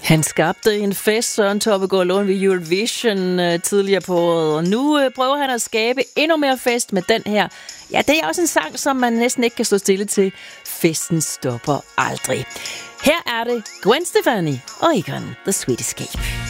Han skabte en fest, Søren Toppegaard Lund, ved Eurovision tidligere på året, og nu prøver han at skabe endnu mere fest med den her. Ja, det er også en sang, som man næsten ikke kan stå stille til. Festen stopper aldrig. Her er det Gwen Stefani og Egon, The Sweet Escape.